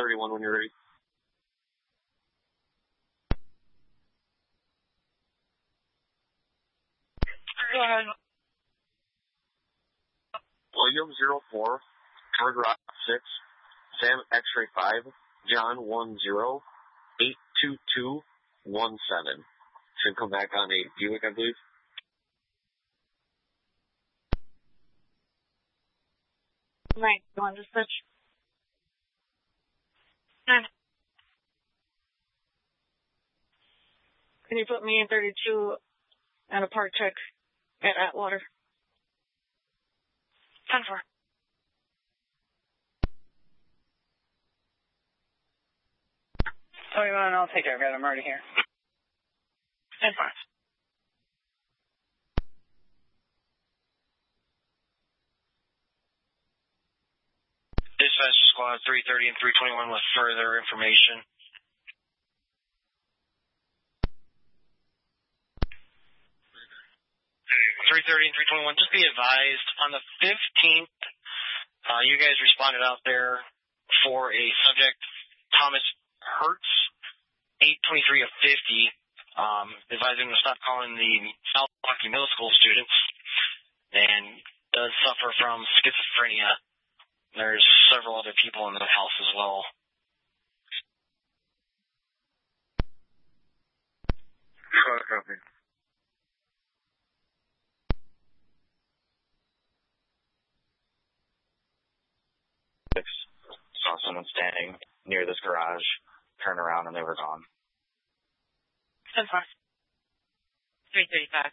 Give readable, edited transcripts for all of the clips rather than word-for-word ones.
31 when you're ready. Go ahead. William 04, Hard Rock 6, Sam X-Ray 5, John 10, 82217. Should come back on a Buick, I believe. Right, you want to switch? 9. Can you put me in 32 at a park check at Atwater? 10-4. Oh, you want to know? I'll take care of it. I'm already here. 10-5. Dispatch squad 330 and 321 with further information. 330 and 321, just be advised, on the 15th, you guys responded out there for a subject, Thomas Hertz, 823 of 50, advising him to stop calling the South Milwaukee Middle School students, and does suffer from schizophrenia. There's several other people in the house as well. Copy. Saw someone standing near this garage, turn around, and they were gone. 10-4. 335.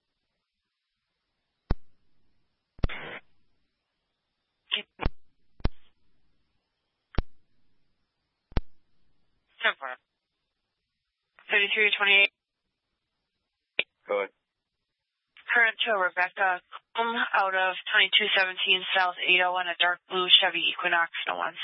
Keep. 10-4. 3328. Go ahead. Current to Rebecca out of 2217 South 801, a dark blue Chevy Equinox, no one's.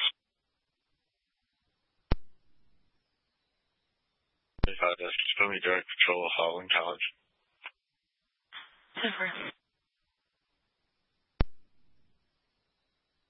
Just put me direct control of Holland College. 10-4.